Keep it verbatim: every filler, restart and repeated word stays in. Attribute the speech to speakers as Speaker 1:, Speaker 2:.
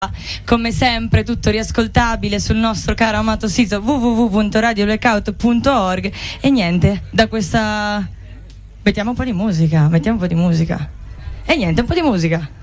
Speaker 1: Come sempre tutto riascoltabile sul nostro caro amato sito w w w punto radio blackout punto org. E niente, da questa mettiamo un po' di musica, mettiamo un po' di musica. E niente, un po' di musica.